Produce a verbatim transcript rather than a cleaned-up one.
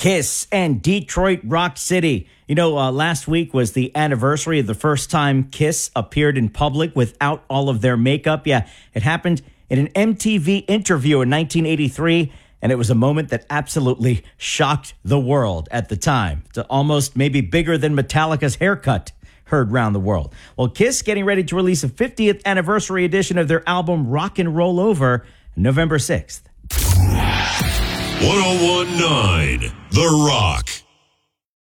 Kiss and Detroit Rock City. You know, uh, last week was the anniversary of the first time Kiss appeared in public without all of their makeup. Yeah, it happened in an M T V interview in nineteen eighty-three, and it was a moment that absolutely shocked the world at the time. It's almost maybe bigger than Metallica's haircut heard round the world. Well, Kiss getting ready to release a fiftieth anniversary edition of their album Rock and Roll Over November sixth. one oh one point nine The Rock.